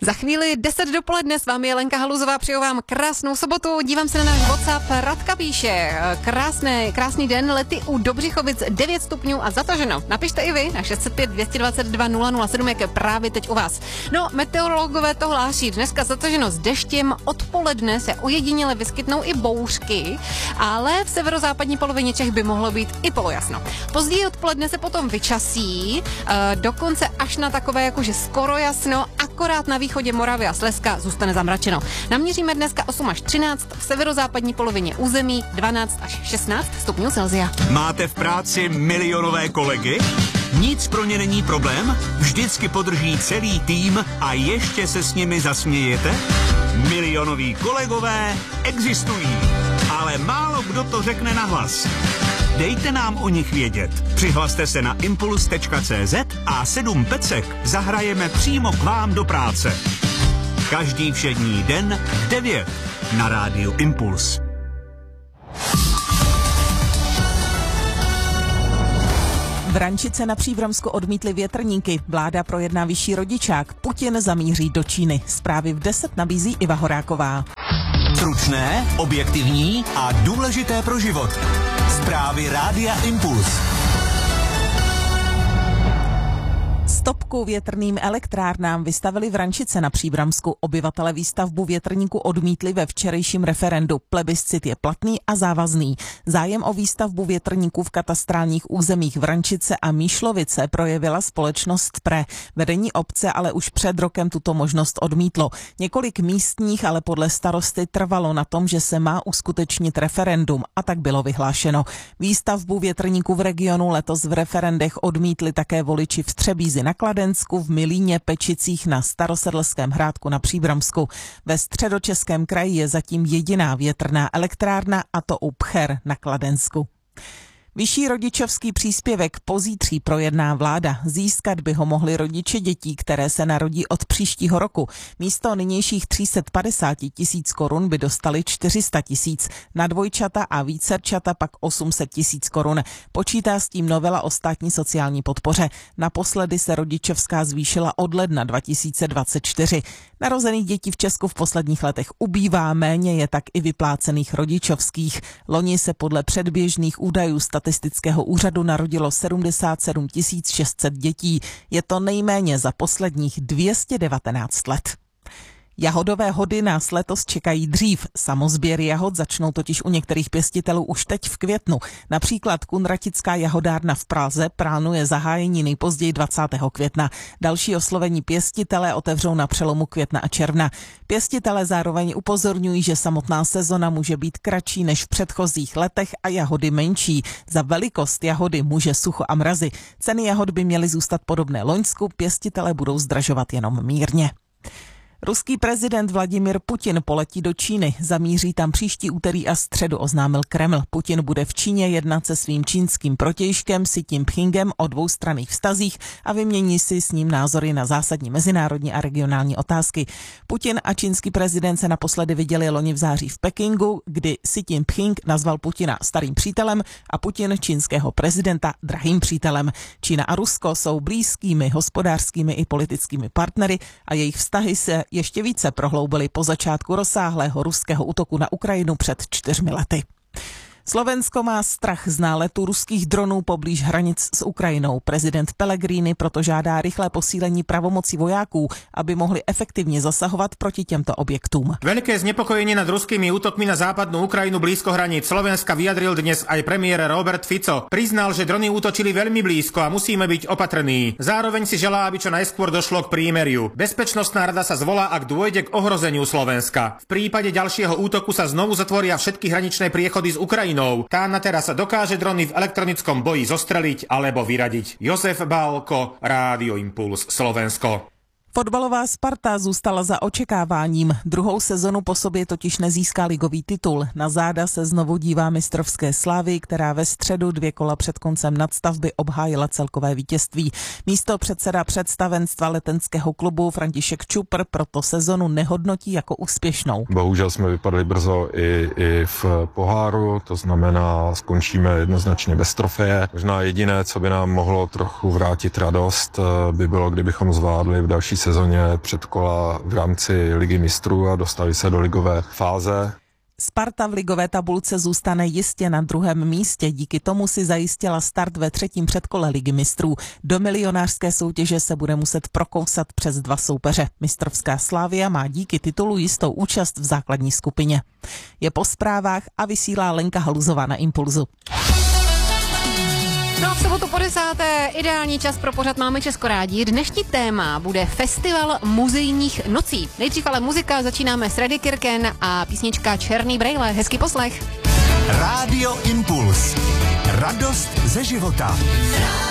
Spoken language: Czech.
Za chvíli 10 dopoledne s vámi je Lenka Haluzová, přeju vám krásnou sobotu. Dívám se na náš WhatsApp, Radka píše, krásný den, lety u Dobřichovic 9 stupňů a zataženo. Napište i vy na 605 222 007, jak je právě teď u vás. No, meteorologové to hláší, dneska zataženo s deštěm, odpoledne se ojediněle vyskytnou i bouřky, ale v severozápadní polovině Čech by mohlo být i polojasno. Později odpoledne se potom vyčasí, dokonce až na takové jakože skoro jasno, akorát na východě Moravy a Slezska zůstane zamračeno. Naměříme dneska 8 až 13, v severozápadní polovině území 12 až 16 stupňů Celsia. Máte v práci milionové kolegy? Nic pro ně není problém? Vždycky podrží celý tým a ještě se s nimi zasmějete? Milionoví kolegové existují, ale málo kdo to řekne nahlas. Dejte nám o nich vědět. Přihlaste se na impuls.cz a 7 pecek zahrajeme přímo k vám do práce. Každý všední den v 9 na rádiu Impuls. Vrančice na Příbramsku odmítly větrníky. Vláda projedná vyšší rodičák. Putin zamíří do Číny. Zprávy v 10 nabízí Iva Horáková. Stručné, objektivní a důležité pro život. Zprávy rádia Impuls. Stopku větrným elektrárnám vystavili Vrančice na Příbramsku. Obyvatele výstavbu větrníku odmítli ve včerejším referendu. Plebiscit je platný a závazný. Zájem o výstavbu větrníků v katastrálních územích Vrančice a Míšlovice projevila společnost PRE. Vedení obce ale už před rokem tuto možnost odmítlo. Několik místních ale podle starosty trvalo na tom, že se má uskutečnit referendum, a tak bylo vyhlášeno. Výstavbu větrníků v regionu letos v referendech odmítli také voliči v Třebízi na Kladensku, v Milíně, Pečicích, na Starosedlském Hrádku na Příbramsku. Ve Středočeském kraji je zatím jediná větrná elektrárna, a to u Pcher na Kladensku. Vyšší rodičovský příspěvek pozítří projedná vláda. Získat by ho mohli rodiče dětí, které se narodí od příštího roku. Místo nynějších 350 000 korun by dostali 400 000, na dvojčata a vícerčata pak 800 000 korun. Počítá s tím novela o státní sociální podpoře. Naposledy se rodičovská zvýšila od ledna 2024. Narozených dětí v Česku v posledních letech ubývá, méně je tak i vyplácených rodičovských. Loni se podle předběžných údajů statistického úřadu narodilo 77 600 dětí. Je to nejméně za posledních 219 let. Jahodové hody nás letos čekají dřív. Samozběry jahod začnou totiž u některých pěstitelů už teď v květnu. Například Kunratická jahodárna v Praze plánuje zahájení nejpozději 20. května. Další oslovení pěstitelé otevřou na přelomu května a června. Pěstitelé zároveň upozorňují, že samotná sezona může být kratší než v předchozích letech a jahody menší. Za velikost jahody může sucho a mrazy. Ceny jahod by měly zůstat podobné loňsku, pěstitelé budou zdražovat jenom mírně. Ruský prezident Vladimir Putin poletí do Číny. Zamíří tam příští úterý a středu, oznámil Kreml. Putin bude v Číně jednat se svým čínským protějškem Xi Jinpingem o dvoustranných vztazích a vymění si s ním názory na zásadní mezinárodní a regionální otázky. Putin a čínský prezident se naposledy viděli loni v září v Pekingu, kdy Xi Jinping nazval Putina starým přítelem a Putin čínského prezidenta drahým přítelem. Čína a Rusko jsou blízkými hospodářskými i politickými partnery a jejich vztahy se ještě více prohloubily po začátku rozsáhlého ruského útoku na Ukrajinu před 4 lety. Slovensko má strach z náletu ruských dronů poblíž hranic s Ukrajinou. Prezident Pellegrini proto žádá rychlé posílení pravomocí vojáků, aby mohli efektivně zasahovat proti těmto objektům. Veľké znepokojenie nad ruskými útokmi na západnú Ukrajinu blízko hraníc Slovenska vyjadril dnes aj premiér Robert Fico. Priznal, že drony útočili veľmi blízko a musíme byť opatrní. Zároveň si želá, aby čo najskôr došlo k prímeriu. Bezpečnostná rada sa zvolá, ak dôjde k ohrozeniu Slovenska. V prípade ďalšieho útoku sa znovu zatvoria všetky hraničné priechody s Ukrajinou. Tá na teraz dokáže drony v elektronickom boji zostreliť alebo vyradiť. Jozef Bálko, Rádio Impuls, Slovensko. Fotbalová Sparta zůstala za očekáváním. Druhou sezonu po sobě totiž nezíská ligový titul. Na záda se znovu dívá mistrovské Slávy, která ve středu 2 kola před koncem nadstavby obhájila celkové vítězství. Místo předseda představenstva letenského klubu František Čupr proto sezonu nehodnotí jako úspěšnou. Bohužel jsme vypadli brzo i v poháru, to znamená, skončíme jednoznačně bez trofeje. Možná jediné, co by nám mohlo trochu vrátit radost, by bylo, kdybychom zvládli v další sezóně předkola v rámci Ligy mistrů a dostali se do ligové fáze. Sparta v ligové tabulce zůstane jistě na druhém místě, díky tomu si zajistila start ve 3. předkole Ligy mistrů. Do milionářské soutěže se bude muset prokousat přes 2 soupeře. Mistrovská Slavia má díky titulu jistou účast v základní skupině. Je po zprávách a vysílá Lenka Haluzová na Impulzu. No a v sobotu po 10. ideální čas pro pořad Máme Česko rádi. Dnešní téma bude festival muzejních nocí. Nejdřív ale muzika, začínáme s Reddy Kirken a písnička Černý brejle. Hezký poslech. Rádio Impuls. Radost ze života.